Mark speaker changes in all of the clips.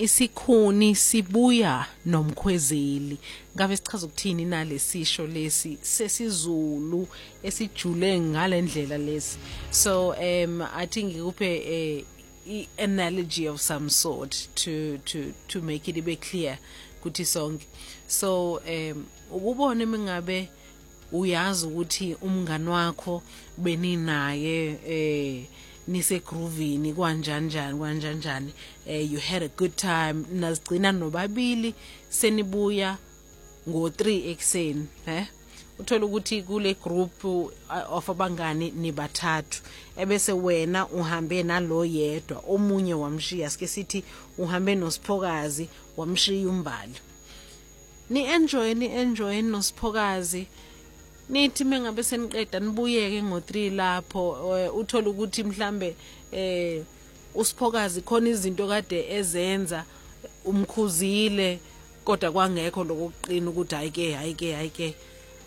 Speaker 1: isikhuni sibuya nomkhwezeli. Ngabe sichaza ukuthini nalesisho lesi sesiZulu esijule ngalendlela lesi? So I think ngikuphe analogy of some sort to make it a bit clear kuthi sonke. So ukubona mengabe uyazi ukuthi umngani wakho beninaye nise groovini kanjani you had a good time, nazigcina nobabili senibuya ngo3 ekseni uthola ukuthi kule group of abangani nibathathu ebese wena uhambe nalo yedwa, omunye wamshiya, sike sithi uhambe noSiphokazi wamshiya uMbali. Ni enjoy noSiphokazi, nithi mengabe seniqeda nibuyeke ngo3 lapho uthola ukuthi mhlambe uSiphokazi khona izinto kade ezenza umkhuzile kodwa kwangekho lokuqina ukuthi hayike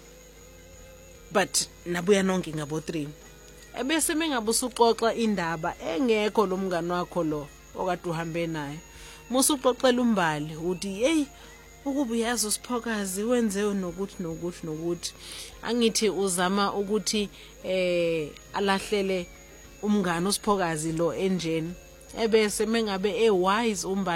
Speaker 1: but nabuya nonke ngabo3 ebese mengabe usuxoxa indaba engekho lo mngani wakho lo okade uhambe naye, musuxoxela uMbali uthi hey ukuba yazi uSiphokazi wenze nokuthi angithi uzama ukuthi alahlele umngani uSiphokazi lo enjeni, ebese mengabe wise uMbali